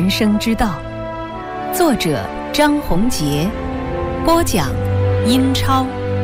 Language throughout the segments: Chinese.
人生之道。作者张宏杰，播讲英超。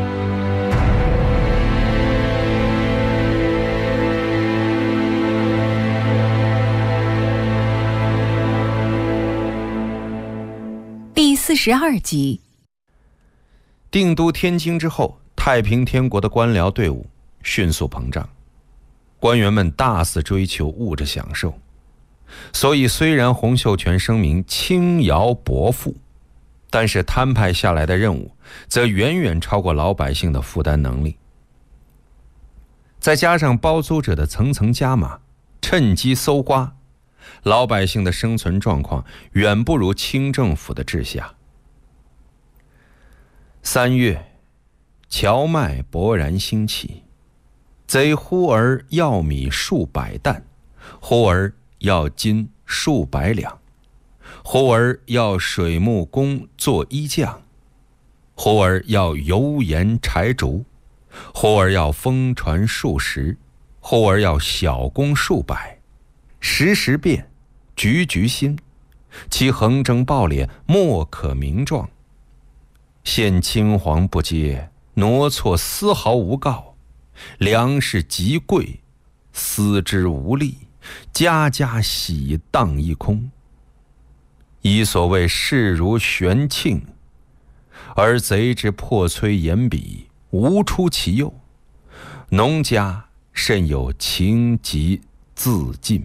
第42集。 定都天津之后，太平天国的官僚队伍迅速膨胀，官员们大肆追求物质享受，所以虽然洪秀全声明轻徭薄赋，但是摊派下来的任务则远远超过老百姓的负担能力。再加上包租者的层层加码，趁机搜刮，老百姓的生存状况远不如清政府的治下。3月，荞麦勃然兴起，贼忽而要米数百担，忽而要金数百两，忽而要水木工做衣匠，忽而要油盐柴竹，忽而要风船数十，忽而要小工数百，时时变，局局新，其横征暴敛，莫可名状。现青黄不接，挪错丝毫无告，粮食极贵，思之无力，家家喜荡一空。以所谓势如悬磬，而贼之破摧严彼，无出其右，农家甚有情急自尽。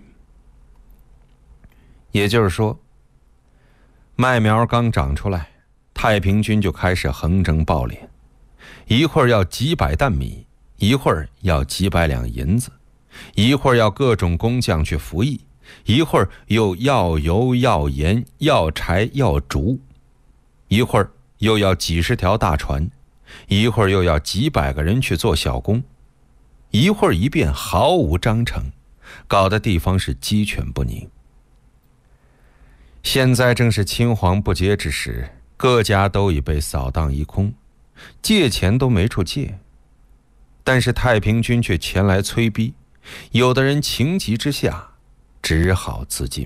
也就是说，麦苗刚长出来，太平军就开始横征暴敛，一会儿要几百担米，一会儿要几百两银子，一会儿要各种工匠去服役，一会儿又要油要盐要柴要竹，一会儿又要几十条大船，一会儿又要几百个人去做小工，一会儿一变毫无章程，搞得地方是鸡犬不宁。现在正是青黄不接之时，各家都已被扫荡一空，借钱都没处借，但是太平军却前来催逼，有的人情急之下只好自尽。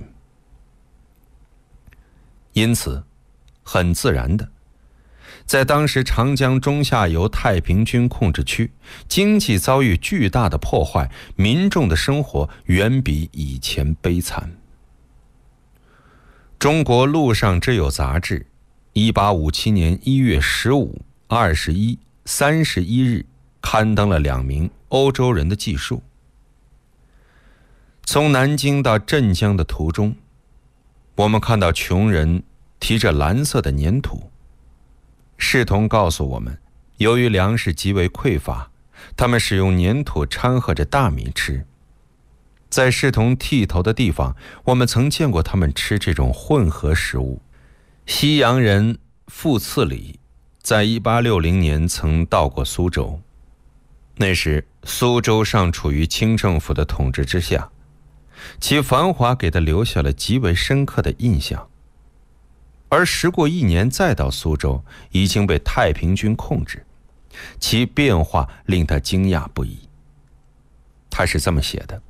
因此很自然的，在当时长江中下游太平军控制区，经济遭遇巨大的破坏，民众的生活远比以前悲惨。中国陆上之友杂志1857年1月15、21、31日刊登了2名欧洲人的记述。从南京到镇江的途中，我们看到穷人提着蓝色的粘土，侍童告诉我们，由于粮食极为匮乏，他们使用粘土掺和着大米吃。在侍童剃头的地方，我们曾见过他们吃这种混合食物。西洋人傅次礼在1860年曾到过苏州，那时苏州尚处于清政府的统治之下，其繁华给他留下了极为深刻的印象。而时过1年再到苏州，已经被太平军控制，其变化令他惊讶不已。他是这么写的：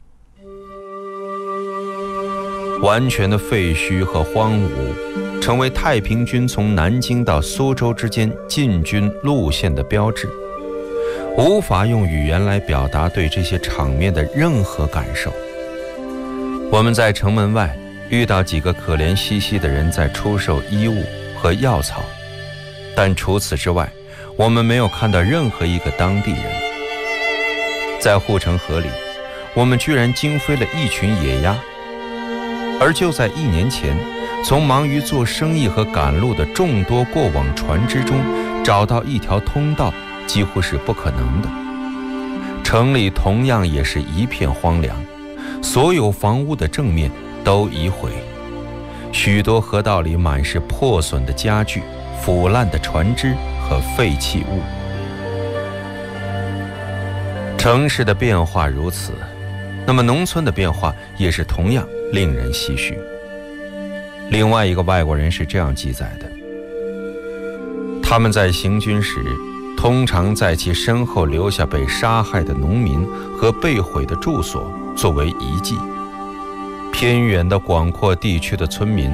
完全的废墟和荒芜成为太平军从南京到苏州之间进军路线的标志，无法用语言来表达对这些场面的任何感受。我们在城门外遇到几个可怜兮兮的人在出售衣物和药草，但除此之外，我们没有看到任何一个当地人。在护城河里，我们居然惊飞了一群野鸭。而就在1年前，从忙于做生意和赶路的众多过往船只中找到一条通道，几乎是不可能的。城里同样也是一片荒凉，所有房屋的正面都已毁，许多河道里满是破损的家具、腐烂的船只和废弃物。城市的变化如此，那么农村的变化也是同样令人唏嘘。另外一个外国人是这样记载的：他们在行军时，通常在其身后留下被杀害的农民和被毁的住所作为遗迹。偏远的广阔地区的村民